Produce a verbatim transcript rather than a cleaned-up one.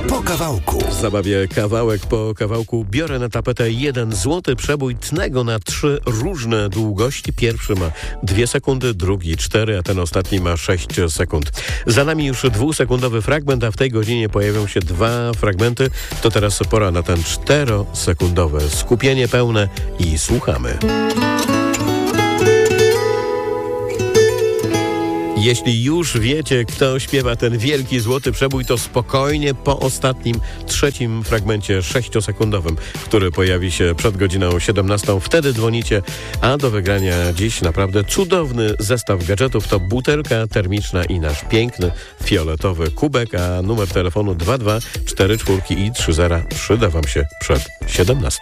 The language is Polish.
po kawałku. W zabawie kawałek po kawałku biorę na tapetę jeden złoty przebój tnego na trzy różne długości. Pierwszy ma dwie sekundy, drugi cztery, a ten ostatni ma sześć sekund. Za nami już dwusekundowy fragment, a w tej godzinie pojawią się dwa fragmenty. To teraz pora na ten czterosekundowy. Skupienie pełne i słuchamy. Jeśli już wiecie, kto śpiewa ten wielki złoty przebój, to spokojnie po ostatnim, trzecim fragmencie sześciosekundowym, który pojawi się przed godziną siedemnastą. Wtedy dzwonicie, a do wygrania dziś naprawdę cudowny zestaw gadżetów to butelka termiczna i nasz piękny fioletowy kubek, a numer telefonu dwa dwa cztery cztery i trzy zero przyda wam się przed siedemnastą.